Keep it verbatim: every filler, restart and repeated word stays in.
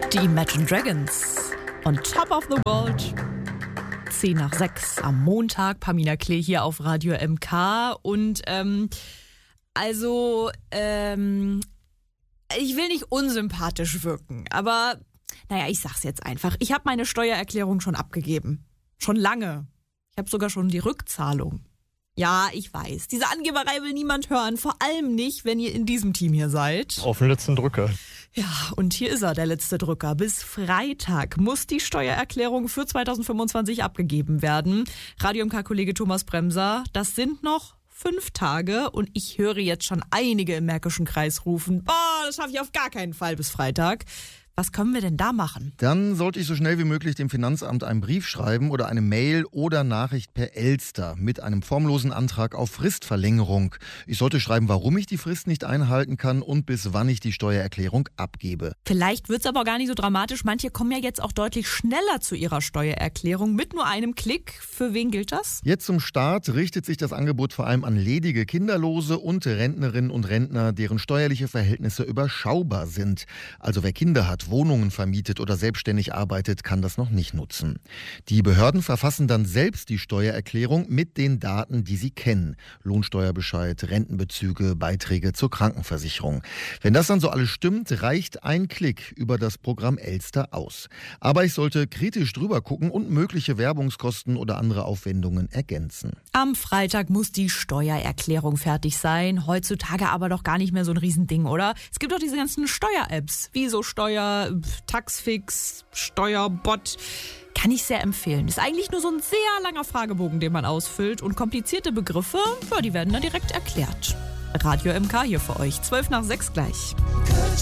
Die Imagine Dragons on Top of the World. zehn nach sechs am Montag. Pamina Klee hier auf Radio M K. Und ähm, also, ähm, ich will nicht unsympathisch wirken, aber naja, ich sag's jetzt einfach. Ich habe meine Steuererklärung schon abgegeben. Schon lange. Ich habe sogar schon die Rückzahlung. Ja, ich weiß. Diese Angeberei will niemand hören. Vor allem nicht, wenn ihr in diesem Team hier seid. Auf den letzten Drücker. Ja, und hier ist er, der letzte Drücker. Bis Freitag muss die Steuererklärung für zweitausendfünfundzwanzig abgegeben werden. Radio M K-Kollege Thomas Bremser, das sind noch fünf Tage und ich höre jetzt schon einige im Märkischen Kreis rufen, boah, das schaffe ich auf gar keinen Fall bis Freitag. Was können wir denn da machen? Dann sollte ich so schnell wie möglich dem Finanzamt einen Brief schreiben oder eine Mail oder Nachricht per Elster mit einem formlosen Antrag auf Fristverlängerung. Ich sollte schreiben, warum ich die Frist nicht einhalten kann und bis wann ich die Steuererklärung abgebe. Vielleicht wird es aber gar nicht so dramatisch. Manche kommen ja jetzt auch deutlich schneller zu ihrer Steuererklärung mit nur einem Klick. Für wen gilt das? Jetzt zum Start richtet sich das Angebot vor allem an ledige Kinderlose und Rentnerinnen und Rentner, deren steuerliche Verhältnisse überschaubar sind. Also wer Kinder hat, Wohnungen vermietet oder selbstständig arbeitet, kann das noch nicht nutzen. Die Behörden verfassen dann selbst die Steuererklärung mit den Daten, die sie kennen. Lohnsteuerbescheid, Rentenbezüge, Beiträge zur Krankenversicherung. Wenn das dann so alles stimmt, reicht ein Klick über das Programm Elster aus. Aber ich sollte kritisch drüber gucken und mögliche Werbungskosten oder andere Aufwendungen ergänzen. Am Freitag muss die Steuererklärung fertig sein. Heutzutage aber doch gar nicht mehr so ein Riesending, oder? Es gibt doch diese ganzen Steuer-Apps, wie so Steuer Taxfix, Steuerbot, kann ich sehr empfehlen. Ist eigentlich nur so ein sehr langer Fragebogen, den man ausfüllt und komplizierte Begriffe, ja, die werden dann direkt erklärt. Radio M K hier für euch, zwölf nach sechs gleich.